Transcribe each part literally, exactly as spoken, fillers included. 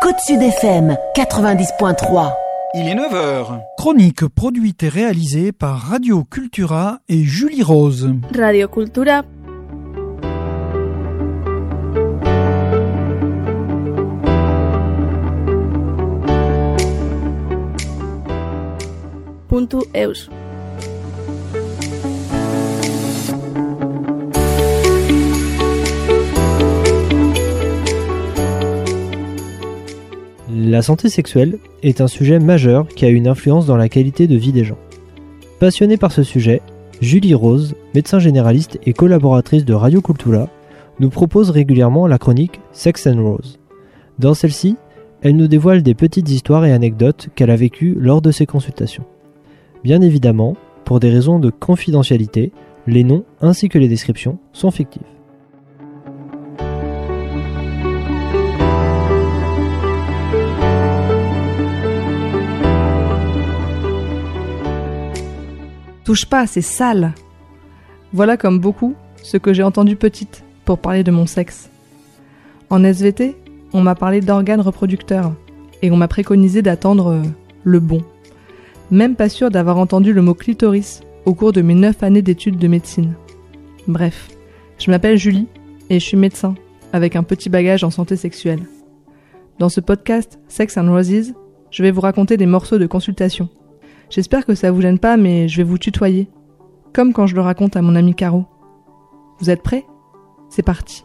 Côte-Sud F M, quatre-vingt-dix point trois. Il est neuf heures. Chronique produite et réalisée par Radio Cultura et Julie Rose. Radio Cultura. Puntu eus. La santé sexuelle est un sujet majeur qui a une influence dans la qualité de vie des gens. Passionnée par ce sujet, Julie Rose, médecin généraliste et collaboratrice de Radio Cultura, nous propose régulièrement la chronique Sex and Rose. Dans celle-ci, elle nous dévoile des petites histoires et anecdotes qu'elle a vécues lors de ses consultations. Bien évidemment, pour des raisons de confidentialité, les noms ainsi que les descriptions sont fictifs. Touche pas, c'est sale. Voilà comme beaucoup ce que j'ai entendu petite pour parler de mon sexe. En S V T, on m'a parlé d'organes reproducteurs et on m'a préconisé d'attendre euh, le bon. Même pas sûr d'avoir entendu le mot clitoris au cours de mes neuf années d'études de médecine. Bref, je m'appelle Julie et je suis médecin avec un petit bagage en santé sexuelle. Dans ce podcast Sex and Roses, je vais vous raconter des morceaux de consultation. J'espère que ça vous gêne pas, mais je vais vous tutoyer, comme quand je le raconte à mon ami Caro. Vous êtes prêts ? C'est parti.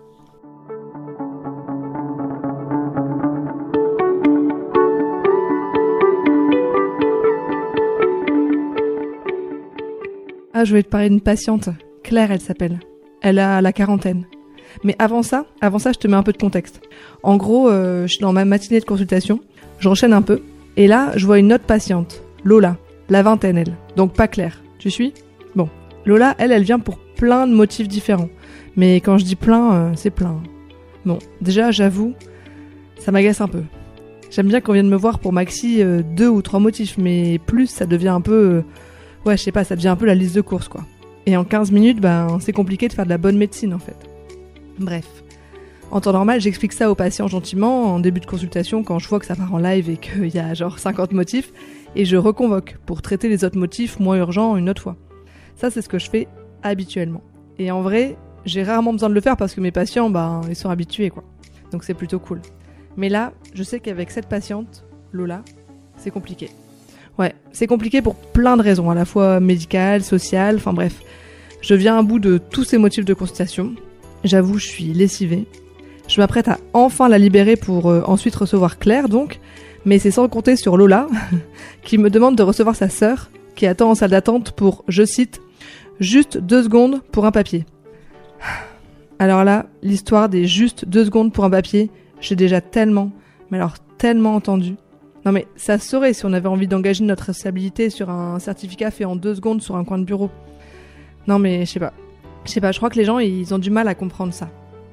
Ah, je vais te parler d'une patiente. Claire, elle s'appelle. Elle a la quarantaine. Mais avant ça, avant ça, je te mets un peu de contexte. En gros, euh, je suis dans ma matinée de consultation, j'enchaîne un peu, et là, je vois une autre patiente. Lola, la vingtaine elle, donc pas Claire, tu suis ? Bon, Lola, elle, elle vient pour plein de motifs différents, mais quand je dis plein, euh, c'est plein. Bon, déjà, j'avoue, ça m'agace un peu. J'aime bien qu'on vienne me voir pour maxi euh, deux ou trois motifs, mais plus, ça devient un peu... Euh, ouais, je sais pas, ça devient un peu la liste de courses, quoi. Et en quinze minutes, ben, c'est compliqué de faire de la bonne médecine, en fait. Bref. En temps normal, j'explique ça aux patients gentiment, en début de consultation, quand je vois que ça part en live et qu'il y a genre cinquante motifs, et je reconvoque pour traiter les autres motifs moins urgents une autre fois. Ça, c'est ce que je fais habituellement. Et en vrai, j'ai rarement besoin de le faire parce que mes patients, ben, ils sont habitués, quoi. Donc c'est plutôt cool. Mais là, je sais qu'avec cette patiente, Lola, c'est compliqué. Ouais, c'est compliqué pour plein de raisons, à la fois médicales, sociales, enfin bref. Je viens à bout de tous ces motifs de consultation. J'avoue, je suis lessivée. Je m'apprête à enfin la libérer pour euh, ensuite recevoir Claire, donc. Mais c'est sans compter sur Lola, qui me demande de recevoir sa sœur, qui attend en salle d'attente pour, je cite, « juste deux secondes pour un papier ». Alors là, l'histoire des « juste deux secondes pour un papier », j'ai déjà tellement, mais alors tellement entendu. Non mais ça se saurait si on avait envie d'engager notre responsabilité sur un certificat fait en deux secondes sur un coin de bureau. Non mais je sais pas. Je sais pas, je crois que les gens, ils ont du mal à comprendre ça.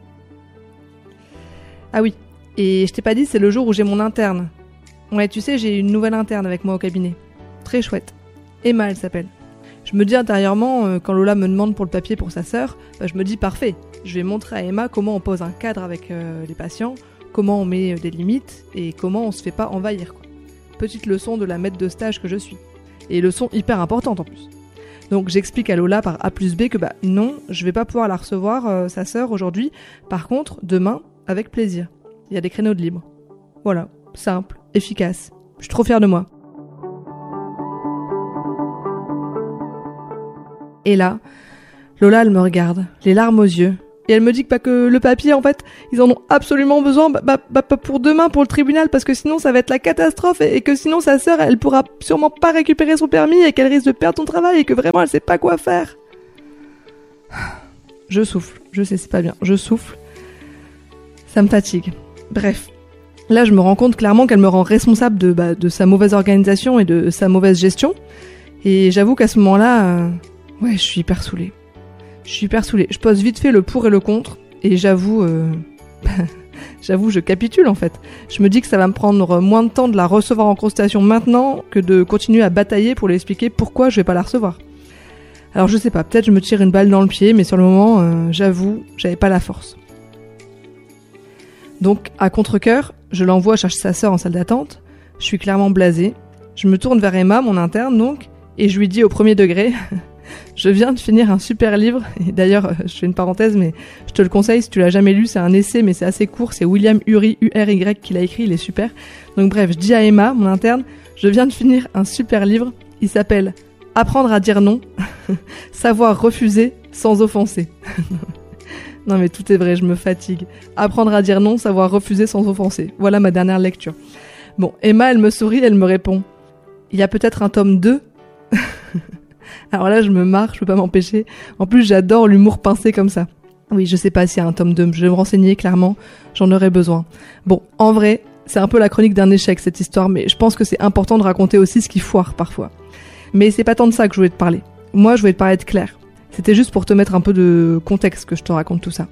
Ah oui, et je t'ai pas dit, c'est le jour où j'ai mon interne. Ouais, tu sais, j'ai une nouvelle interne avec moi au cabinet. Très chouette. Emma, elle s'appelle. Je me dis intérieurement, euh, quand Lola me demande pour le papier pour sa sœur, bah, je me dis parfait. Je vais montrer à Emma comment on pose un cadre avec euh, les patients, comment on met euh, des limites et comment on se fait pas envahir, quoi. Petite leçon de la maître de stage que je suis. Et leçon hyper importante en plus. Donc j'explique à Lola par A plus B que bah non, je vais pas pouvoir la recevoir, euh, sa sœur, aujourd'hui. Par contre, demain, avec plaisir. Il y a des créneaux de libre. Voilà, simple, efficace. Je suis trop fière de moi. Et là, Lola, elle me regarde, les larmes aux yeux. Et elle me dit que, bah, que le papier, en fait, ils en ont absolument besoin bah, bah, bah, pour demain, pour le tribunal, parce que sinon ça va être la catastrophe et, et que sinon sa sœur, elle pourra sûrement pas récupérer son permis et qu'elle risque de perdre son travail et que vraiment elle sait pas quoi faire. Je souffle, je sais, c'est pas bien, je souffle. Ça me fatigue. Bref. Là, je me rends compte clairement qu'elle me rend responsable de, bah, de sa mauvaise organisation et de sa mauvaise gestion. Et j'avoue qu'à ce moment-là, euh, ouais, je suis hyper saoulée. Je suis hyper saoulée. Je pose vite fait le pour et le contre. Et j'avoue, euh, j'avoue, je capitule en fait. Je me dis que ça va me prendre moins de temps de la recevoir en consultation maintenant que de continuer à batailler pour lui expliquer pourquoi je vais pas la recevoir. Alors je sais pas, peut-être je me tire une balle dans le pied, mais sur le moment, euh, j'avoue, j'avais pas la force. Donc, à contre-cœur, je l'envoie chercher sa sœur en salle d'attente. Je suis clairement blasée. Je me tourne vers Emma, mon interne donc, et je lui dis au premier degré « Je viens de finir un super livre. » Et d'ailleurs, je fais une parenthèse, mais je te le conseille si tu l'as jamais lu. C'est un essai, mais c'est assez court. C'est William Ury, U R Y, qui l'a écrit. Il est super. Donc bref, je dis à Emma, mon interne, « Je viens de finir un super livre. Il s'appelle « Apprendre à dire non. Savoir refuser sans offenser. » Non mais tout est vrai, je me fatigue. Apprendre à dire non, savoir refuser sans offenser. Voilà ma dernière lecture. Bon, Emma, elle me sourit, elle me répond « Il y a peut-être un tome deux ?» Alors là, je me marre, je peux pas m'empêcher. En plus, j'adore l'humour pincé comme ça. Oui, je sais pas s'il y a un tome deux, je vais me renseigner clairement, j'en aurais besoin. Bon, en vrai, c'est un peu la chronique d'un échec cette histoire, mais je pense que c'est important de raconter aussi ce qui foire parfois. Mais c'est pas tant de ça que je voulais te parler. Moi, je voulais te parler de Claire. C'était juste pour te mettre un peu de contexte que je te raconte tout ça.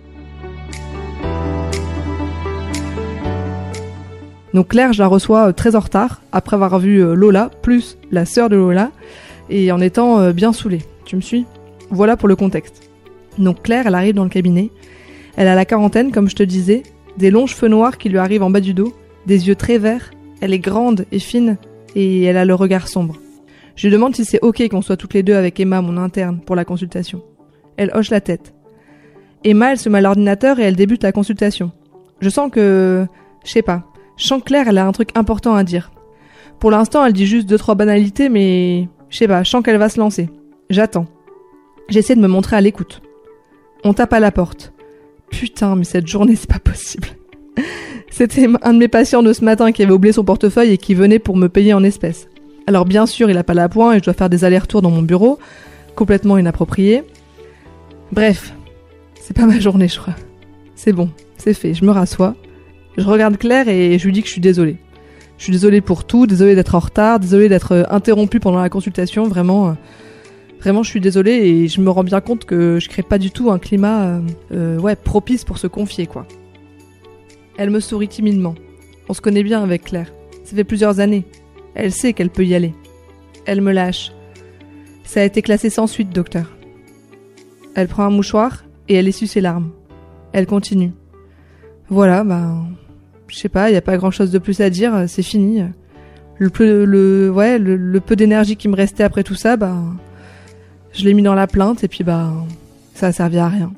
Donc Claire, je la reçois très en retard, après avoir vu Lola, plus la sœur de Lola, et en étant bien saoulée. Tu me suis ? Voilà pour le contexte. Donc Claire, elle arrive dans le cabinet. Elle a la quarantaine, comme je te disais, des longs cheveux noirs qui lui arrivent en bas du dos, des yeux très verts, elle est grande et fine, et elle a le regard sombre. Je lui demande si c'est ok qu'on soit toutes les deux avec Emma, mon interne, pour la consultation. Elle hoche la tête. Emma, elle se met à l'ordinateur et elle débute la consultation. Je sens que... Je sais pas. Je sens que Claire, elle a un truc important à dire. Pour l'instant, elle dit juste deux, trois banalités, mais... Je sais pas, je sens qu'elle va se lancer. J'attends. J'essaie de me montrer à l'écoute. On tape à la porte. Putain, mais cette journée, c'est pas possible. C'était un de mes patients de ce matin qui avait oublié son portefeuille et qui venait pour me payer en espèces. Alors bien sûr, il a pas l'appoint et je dois faire des allers-retours dans mon bureau, complètement inapproprié. Bref, c'est pas ma journée, je crois. C'est bon, c'est fait, je me rassois. Je regarde Claire et je lui dis que je suis désolée. Je suis désolée pour tout, désolée d'être en retard, désolée d'être interrompue pendant la consultation, vraiment... Vraiment, je suis désolée et je me rends bien compte que je crée pas du tout un climat euh, euh, ouais, propice pour se confier, quoi. Elle me sourit timidement. On se connaît bien avec Claire. Ça fait plusieurs années. Elle sait qu'elle peut y aller. Elle me lâche. Ça a été classé sans suite, docteur. Elle prend un mouchoir et elle essuie ses larmes. Elle continue. Voilà, bah... Je sais pas, y a pas grand chose de plus à dire, c'est fini. Le peu, le, ouais, le, le peu d'énergie qui me restait après tout ça, bah... Je l'ai mis dans la plainte et puis bah... Ça a servi à rien.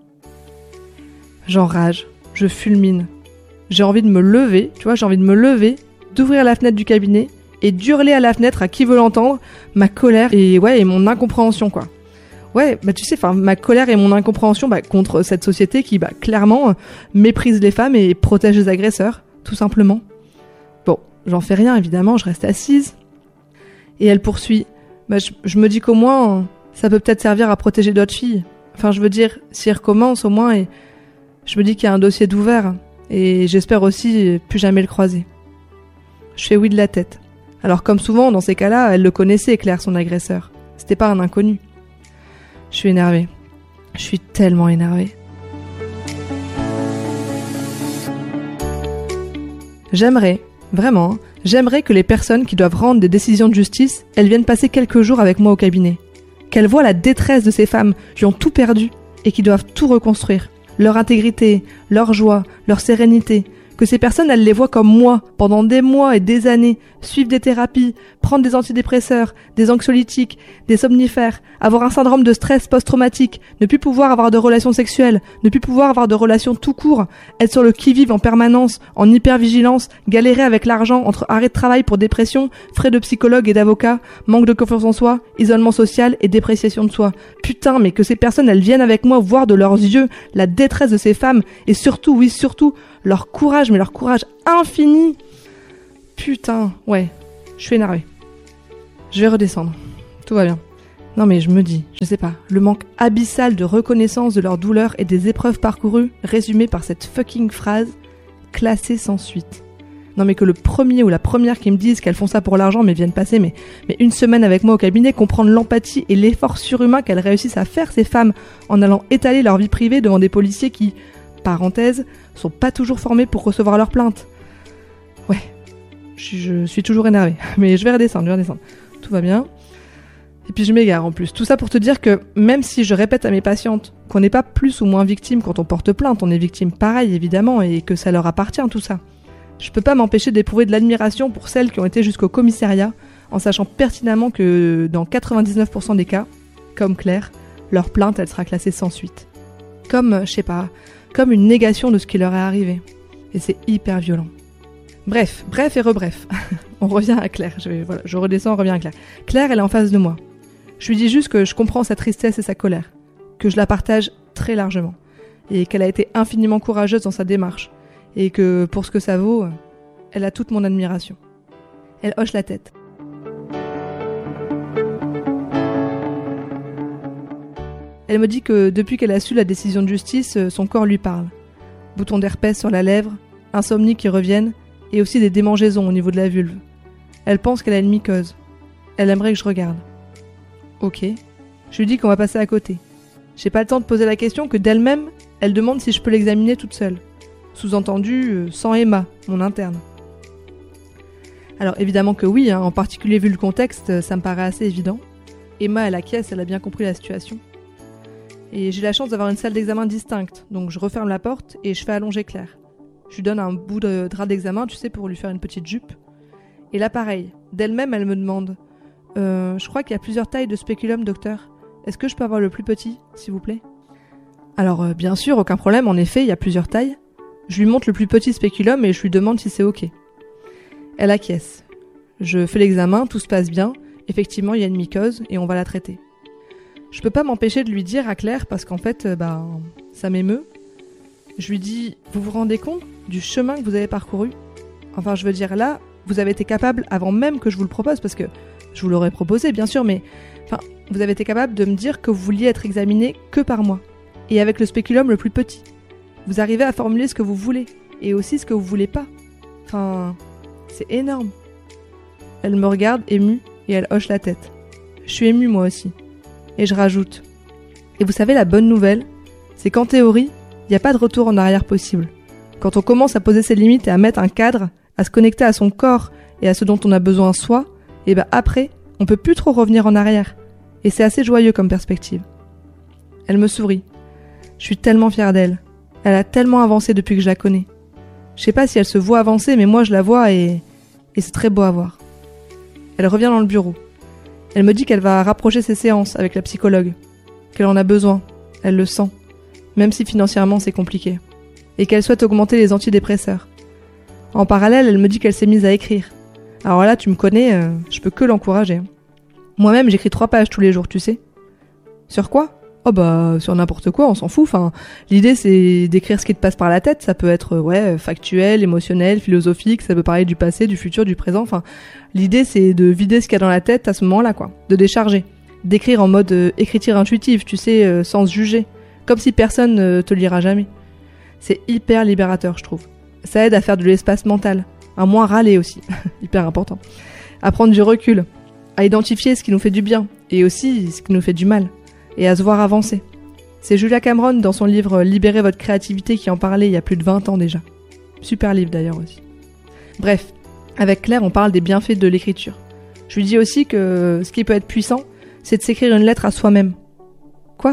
J'enrage. Je fulmine. J'ai envie de me lever, tu vois, j'ai envie de me lever, d'ouvrir la fenêtre du cabinet et d'hurler à la fenêtre à qui veut l'entendre ma colère et ouais et mon incompréhension, quoi. Ouais, bah tu sais, enfin ma colère et mon incompréhension bah, contre cette société qui bah clairement méprise les femmes et protège les agresseurs, tout simplement. Bon, j'en fais rien évidemment, je reste assise. Et elle poursuit. Bah je, je me dis qu'au moins ça peut peut-être servir à protéger d'autres filles. Enfin, je veux dire, si elle recommence au moins et je me dis qu'il y a un dossier d'ouvert. Et j'espère aussi plus jamais le croiser. Je fais oui de la tête. Alors comme souvent, dans ces cas-là, elle le connaissait, Claire, son agresseur. C'était pas un inconnu. Je suis énervée. Je suis tellement énervée. J'aimerais, vraiment, j'aimerais que les personnes qui doivent rendre des décisions de justice, elles viennent passer quelques jours avec moi au cabinet. Qu'elles voient la détresse de ces femmes qui ont tout perdu et qui doivent tout reconstruire. Leur intégrité, leur joie, leur sérénité, que ces personnes, elles les voient comme moi, pendant des mois et des années, suivre des thérapies, prendre des antidépresseurs, des anxiolytiques, des somnifères, avoir un syndrome de stress post-traumatique, ne plus pouvoir avoir de relations sexuelles, ne plus pouvoir avoir de relations tout court, être sur le qui-vive en permanence, en hypervigilance, galérer avec l'argent entre arrêt de travail pour dépression, frais de psychologue et d'avocat, manque de confiance en soi, isolement social et dépréciation de soi. Putain, mais que ces personnes, elles viennent avec moi voir de leurs yeux la détresse de ces femmes et surtout, oui, surtout, leur courage, mais leur courage infini. Putain, ouais, je suis énervée. Je vais redescendre. Tout va bien. Non mais je me dis, je sais pas, le manque abyssal de reconnaissance de leur douleur et des épreuves parcourues, résumé par cette fucking phrase, classée sans suite. Non mais que le premier ou la première qui me disent qu'elles font ça pour l'argent mais viennent passer mais, mais une semaine avec moi au cabinet, comprendre l'empathie et l'effort surhumain qu'elles réussissent à faire ces femmes en allant étaler leur vie privée devant des policiers qui, parenthèse, sont pas toujours formés pour recevoir leurs plaintes. Ouais, je, je suis toujours énervée, mais je vais redescendre, je vais redescendre. Tout va bien. Et puis je m'égare en plus. Tout ça pour te dire que même si je répète à mes patientes qu'on n'est pas plus ou moins victime quand on porte plainte, on est victime pareil évidemment et que ça leur appartient tout ça. Je peux pas m'empêcher d'éprouver de l'admiration pour celles qui ont été jusqu'au commissariat en sachant pertinemment que dans quatre-vingt-dix-neuf pour cent des cas, comme Claire, leur plainte elle sera classée sans suite. Comme, je sais pas, comme une négation de ce qui leur est arrivé. Et c'est hyper violent. Bref, bref et rebref. On revient à Claire. Je, vais, voilà, je redescends, on revient à Claire. Claire, elle est en face de moi. Je lui dis juste que je comprends sa tristesse et sa colère, que je la partage très largement, et qu'elle a été infiniment courageuse dans sa démarche, et que pour ce que ça vaut, elle a toute mon admiration. Elle hoche la tête. Elle me dit que depuis qu'elle a su la décision de justice, son corps lui parle. Boutons d'herpès sur la lèvre, insomnie qui reviennent, et aussi des démangeaisons au niveau de la vulve. Elle pense qu'elle a une mycose. Elle aimerait que je regarde. Ok. Je lui dis qu'on va passer à côté. J'ai pas le temps de poser la question que d'elle-même, elle demande si je peux l'examiner toute seule. Sous-entendu, sans Emma, mon interne. Alors évidemment que oui, hein, en particulier vu le contexte, ça me paraît assez évident. Emma, elle acquiesce, elle a bien compris la situation. Et j'ai la chance d'avoir une salle d'examen distincte, donc je referme la porte et je fais allonger Claire. Je lui donne un bout de drap d'examen, tu sais, pour lui faire une petite jupe. Et là, pareil, d'elle-même, elle me demande euh, « Je crois qu'il y a plusieurs tailles de spéculum, docteur. Est-ce que je peux avoir le plus petit, s'il vous plaît ?» Alors, euh, bien sûr, aucun problème, en effet, il y a plusieurs tailles. Je lui montre le plus petit spéculum et je lui demande si c'est ok. Elle acquiesce. Je fais l'examen, tout se passe bien. Effectivement, il y a une mycose et on va la traiter. Je peux pas m'empêcher de lui dire à Claire, parce qu'en fait, euh, bah, ça m'émeut. Je lui dis « Vous vous rendez compte du chemin que vous avez parcouru ? Enfin, je veux dire, là, vous avez été capable, avant même que je vous le propose, parce que je vous l'aurais proposé, bien sûr, mais enfin, vous avez été capable de me dire que vous vouliez être examiné que par moi, et avec le spéculum le plus petit. Vous arrivez à formuler ce que vous voulez, et aussi ce que vous voulez pas. Enfin, c'est énorme. » Elle me regarde, émue, et elle hoche la tête. Je suis émue, moi aussi. Et je rajoute. Et vous savez, la bonne nouvelle, c'est qu'en théorie, il n'y a pas de retour en arrière possible. Quand on commence à poser ses limites et à mettre un cadre, à se connecter à son corps et à ce dont on a besoin soi, et ben après, on peut plus trop revenir en arrière. Et c'est assez joyeux comme perspective. Elle me sourit. Je suis tellement fière d'elle. Elle a tellement avancé depuis que je la connais. Je sais pas si elle se voit avancer, mais moi je la vois et, et c'est très beau à voir. Elle revient dans le bureau. Elle me dit qu'elle va rapprocher ses séances avec la psychologue, qu'elle en a besoin, elle le sent, même si financièrement c'est compliqué, et qu'elle souhaite augmenter les antidépresseurs. En parallèle, elle me dit qu'elle s'est mise à écrire. Alors là, tu me connais, euh, je peux que l'encourager. Moi-même, j'écris trois pages tous les jours, tu sais. Sur quoi ? Oh bah, sur n'importe quoi, on s'en fout. Enfin, l'idée, c'est d'écrire ce qui te passe par la tête. Ça peut être, ouais, factuel, émotionnel, philosophique. Ça peut parler du passé, du futur, du présent. Enfin, l'idée, c'est de vider ce qu'il y a dans la tête à ce moment-là, quoi. De décharger. D'écrire en mode euh, écriture intuitive, tu sais, euh, sans se juger. Comme si personne ne euh, te lira jamais. C'est hyper libérateur, je trouve. Ça aide à faire de l'espace mental. À moins râler aussi. Hyper important. À prendre du recul. À identifier ce qui nous fait du bien. Et aussi ce qui nous fait du mal. Et à se voir avancer. C'est Julia Cameron dans son livre « Libérez votre créativité » qui en parlait il y a plus de vingt ans déjà. Super livre d'ailleurs aussi. Bref, avec Claire on parle des bienfaits de l'écriture. Je lui dis aussi que ce qui peut être puissant, c'est de s'écrire une lettre à soi-même. Quoi ?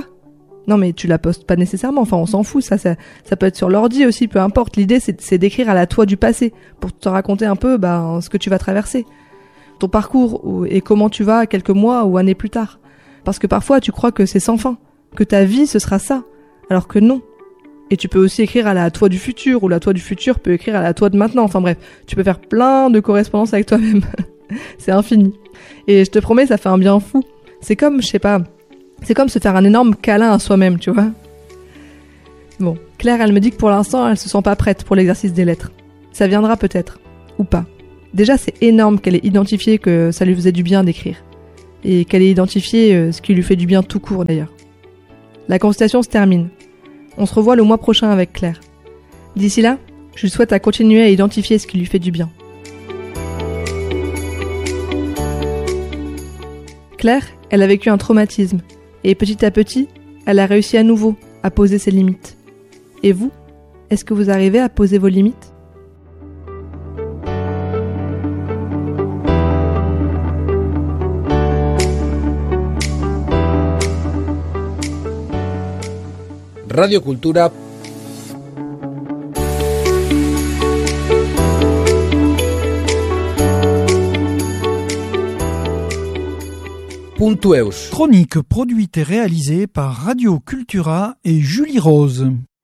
Non mais tu la postes pas nécessairement, enfin on s'en fout, ça, ça, ça peut être sur l'ordi aussi, peu importe. L'idée c'est, c'est d'écrire à la toi du passé, pour te raconter un peu bah, ce que tu vas traverser. Ton parcours et comment tu vas quelques mois ou années plus tard. Parce que parfois tu crois que c'est sans fin, que ta vie ce sera ça, alors que non. Et tu peux aussi écrire à la toi du futur, ou la toi du futur peut écrire à la toi de maintenant, enfin bref, tu peux faire plein de correspondances avec toi-même. C'est infini. Et je te promets, ça fait un bien fou. C'est comme, je sais pas, c'est comme se faire un énorme câlin à soi-même, tu vois. Bon, Claire, elle me dit que pour l'instant, elle se sent pas prête pour l'exercice des lettres. Ça viendra peut-être, ou pas. Déjà, c'est énorme qu'elle ait identifié que ça lui faisait du bien d'écrire. Et qu'elle ait identifié ce qui lui fait du bien tout court d'ailleurs. La consultation se termine. On se revoit le mois prochain avec Claire. D'ici là, je lui souhaite à continuer à identifier ce qui lui fait du bien. Claire, elle a vécu un traumatisme. Et petit à petit, elle a réussi à nouveau à poser ses limites. Et vous, est-ce que vous arrivez à poser vos limites ? radiocultura punto eus. Chronique produite et réalisée par Radio Cultura et Julie Rose.